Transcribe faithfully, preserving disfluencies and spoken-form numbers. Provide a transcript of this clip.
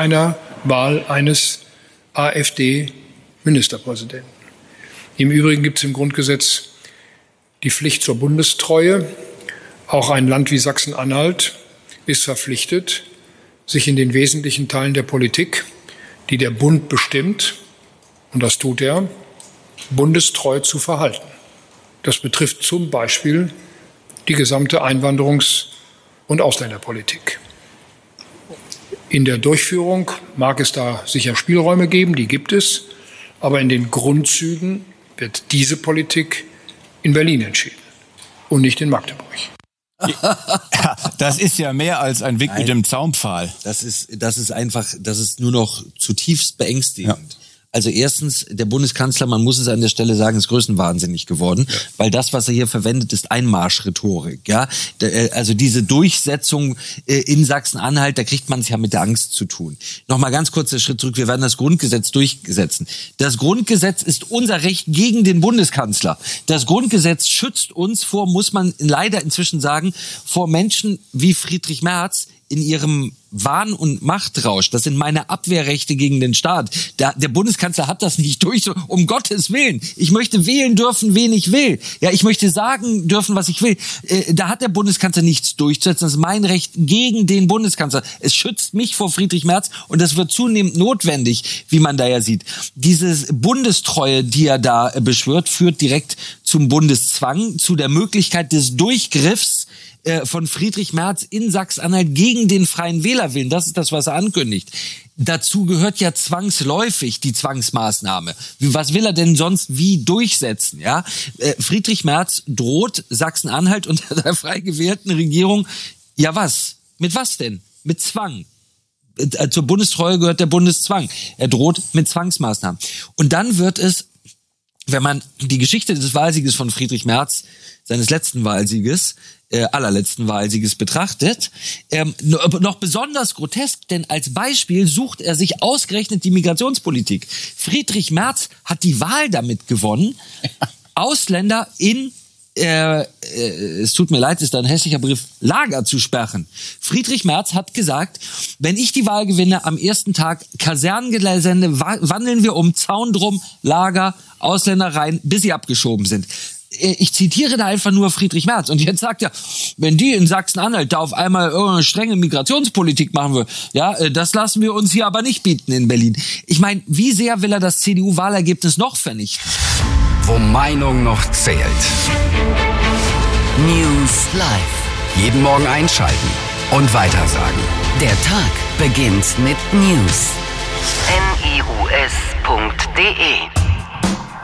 einer Wahl eines AfD-Ministerpräsidenten. Im Übrigen gibt es im Grundgesetz die Pflicht zur Bundestreue. Auch ein Land wie Sachsen-Anhalt ist verpflichtet, sich in den wesentlichen Teilen der Politik, die der Bund bestimmt, und das tut er, bundestreu zu verhalten. Das betrifft zum Beispiel die gesamte Einwanderungs- und Ausländerpolitik. In der Durchführung mag es da sicher Spielräume geben, die gibt es, aber in den Grundzügen wird diese Politik in Berlin entschieden und nicht in Magdeburg. Ja, das ist ja mehr als ein Wink mit dem Zaunpfahl. Das ist, das ist einfach, das ist nur noch zutiefst beängstigend. Ja. Also erstens, der Bundeskanzler, man muss es an der Stelle sagen, ist größenwahnsinnig geworden, ja. weil das, was er hier verwendet, ist Einmarschrhetorik. Ja? Also diese Durchsetzung in Sachsen-Anhalt, da kriegt man es ja mit der Angst zu tun. Nochmal ganz kurz der Schritt zurück, wir werden das Grundgesetz durchsetzen. Das Grundgesetz ist unser Recht gegen den Bundeskanzler. Das Grundgesetz schützt uns vor, muss man leider inzwischen sagen, vor Menschen wie Friedrich Merz, in ihrem Wahn- und Machtrausch. Das sind meine Abwehrrechte gegen den Staat. Der, der Bundeskanzler hat das nicht durch, so, um Gottes Willen. Ich möchte wählen dürfen, wen ich will. Ja, ich möchte sagen dürfen, was ich will. Äh, da hat der Bundeskanzler nichts durchzusetzen. Das ist mein Recht gegen den Bundeskanzler. Es schützt mich vor Friedrich Merz und das wird zunehmend notwendig, wie man da ja sieht. Diese Bundestreue, die er da beschwört, führt direkt zum Bundeszwang, zu der Möglichkeit des Durchgriffs von Friedrich Merz in Sachsen-Anhalt gegen den freien Wählerwillen. Das ist das, was er ankündigt. Dazu gehört ja zwangsläufig die Zwangsmaßnahme. Was will er denn sonst wie durchsetzen? Ja, Friedrich Merz droht Sachsen-Anhalt unter der frei gewählten Regierung. Ja, was? Mit was denn? Mit Zwang. Zur Bundestreue gehört der Bundeszwang. Er droht mit Zwangsmaßnahmen. Und dann wird es, wenn man die Geschichte des Wahlsieges von Friedrich Merz, seines letzten Wahlsieges, äh, allerletzten Wahlsieges betrachtet, ähm, noch besonders grotesk, denn als Beispiel sucht er sich ausgerechnet die Migrationspolitik. Friedrich Merz hat die Wahl damit gewonnen, Ausländer in Äh, äh, es tut mir leid, ist da ein hässlicher Begriff, Lager zu sperren. Friedrich Merz hat gesagt, wenn ich die Wahl gewinne, am ersten Tag Kasernengelände wandeln wir um, Zaun drum, Lager, Ausländer rein, bis sie abgeschoben sind. Ich zitiere da einfach nur Friedrich Merz. Und jetzt sagt er, wenn die in Sachsen-Anhalt da auf einmal irgendeine strenge Migrationspolitik machen will, ja, das lassen wir uns hier aber nicht bieten in Berlin. Ich meine, wie sehr will er das C D U-Wahlergebnis noch vernichten? Wo Meinung noch zählt. News Live. Jeden Morgen einschalten und weitersagen. Der Tag beginnt mit News. N I U S punkt D E